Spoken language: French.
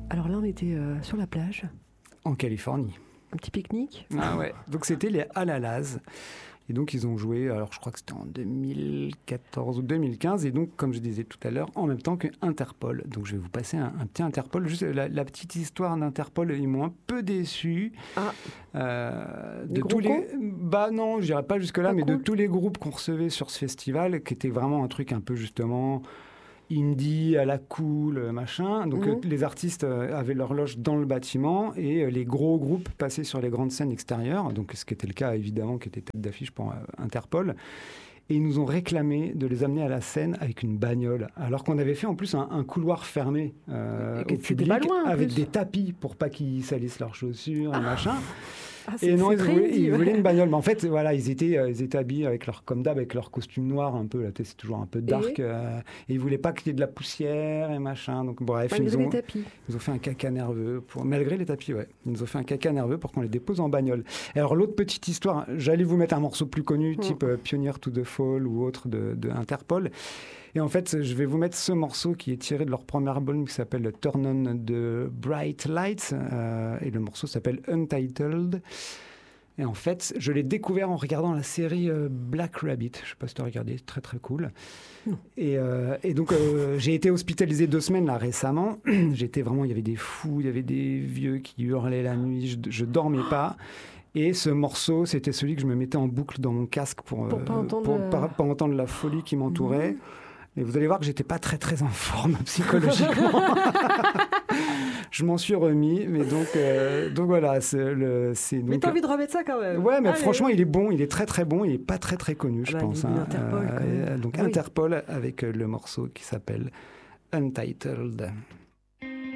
Alors là, on était sur la plage, En Californie. un petit pique-nique. Ah ouais. Donc c'était les Alalaz. Et donc ils ont joué, alors je crois que c'était en 2014 ou 2015, et donc comme je disais tout à l'heure, en même temps que Interpol. Donc je vais vous passer un petit Interpol. Juste la petite histoire d'Interpol, ils m'ont un peu déçu. Des gros cons Bah non, je dirais pas jusque-là, Pas mais de cool. tous les groupes qu'on recevait sur ce festival, qui était vraiment un truc un peu justement indie, à la cool, machin. Donc les artistes avaient leur loge dans le bâtiment et les gros groupes passaient sur les grandes scènes extérieures. Donc ce qui était le cas évidemment, qui était tête d'affiche pour Interpol. Et ils nous ont réclamé de les amener à la scène avec une bagnole, alors qu'on avait fait en plus un couloir fermé Et que au c'était public pas loin, en avec plus. des tapis pour pas qu'ils salissent leurs chaussures et machin. Ah, Et non, très indie, ils ouais. voulaient une bagnole. Mais en fait, voilà, ils étaient habillés comme d'hab, avec leur costume noir un peu. Là, c'est toujours un peu dark. Et ils voulaient pas qu'il y ait de la poussière et machin. Donc bref, Malgré les tapis. ils nous ont fait un caca nerveux. Malgré les tapis, ouais. Ils nous ont fait un caca nerveux pour qu'on les dépose en bagnole. Et alors l'autre petite histoire, j'allais vous mettre un morceau plus connu, type Pioneer to the Fall ou autre de Interpol. Et en fait, je vais vous mettre ce morceau qui est tiré de leur premier album qui s'appelle Turn On the Bright Lights. Et le morceau s'appelle Untitled. Et en fait, je l'ai découvert en regardant la série Black Rabbit. Je ne sais pas si tu as regardé, c'est très très cool. Et donc, j'ai été hospitalisé 2 semaines là récemment. J'étais vraiment, il y avait des fous, il y avait des vieux qui hurlaient la nuit, je dormais pas. Et ce morceau, c'était celui que je me mettais en boucle dans mon casque pour pas entendre la folie qui m'entourait. Et vous allez voir que j'étais pas très très en forme psychologiquement. Je m'en suis remis, mais donc voilà. Mais t'as envie de remettre ça quand même. Ouais, mais Allez. franchement, il est bon, il est très très bon, il est pas très très connu, je pense. Interpol, quand même. Donc Ah oui. Interpol avec le morceau qui s'appelle Untitled.